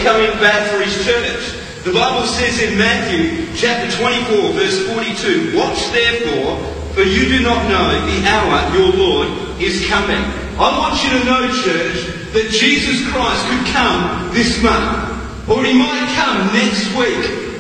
coming back for his church. The Bible says in Matthew chapter 24 verse 42, "Watch therefore, for you do not know the hour your Lord is coming." I want you to know, church, that Jesus Christ could come this month. Or he might come next week.